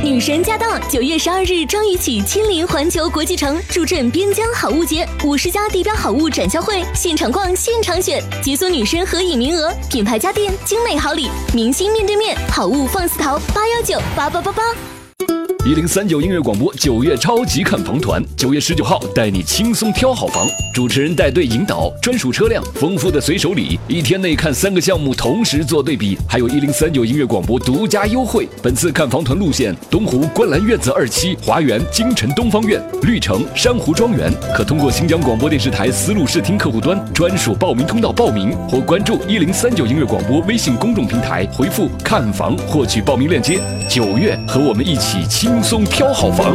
女神驾到！9月12日张雨绮亲临环球国际城，助阵边疆好物节，50家地标好物展销会，现场逛，现场选，解锁女神合影名额，品牌家电，精美好礼，明星面对面，好物放肆淘，8198888。 1039音乐广播9月超级看房团，9月19号带你轻松挑好房，主持人带队引导，专属车辆，丰富的随手礼，1天内看3个项目同时做对比，还有1039音乐广播独家优惠。本次看房团路线：东湖观澜院子2期、华园京城东方院、绿城珊瑚庄园，可通过新疆广播电视台丝路视听客户端专属报名通道报名，或关注1039音乐广播微信公众平台，回复看房获取报名链接。9月和我们一起轻松挑好房。